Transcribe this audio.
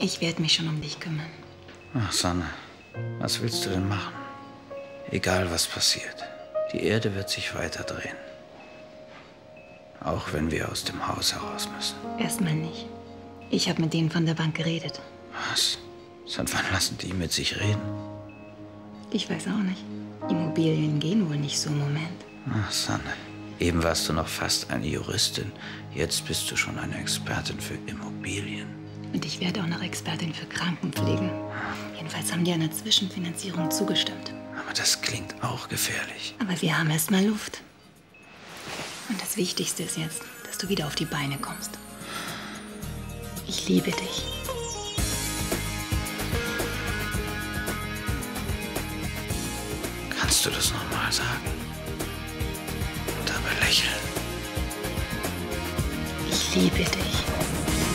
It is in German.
Ich werde mich schon um dich kümmern. Ach, Sanne, was willst du denn machen? Egal, was passiert, die Erde wird sich weiter drehen. Auch wenn wir aus dem Haus heraus müssen. Erstmal nicht. Ich habe mit denen von der Bank geredet. Was? Seit wann lassen die mit sich reden? Ich weiß auch nicht. Immobilien gehen wohl nicht so im Moment. Ach, Sanne, eben warst du noch fast eine Juristin. Jetzt bist du schon eine Expertin für Immobilien. Und ich werde auch noch Expertin für Krankenpflege. Jedenfalls haben die einer Zwischenfinanzierung zugestimmt. Aber das klingt auch gefährlich. Aber wir haben erst mal Luft. Und das Wichtigste ist jetzt, dass du wieder auf die Beine kommst. Ich liebe dich. Kannst du das noch mal sagen? Und dabei lächeln. Ich liebe dich.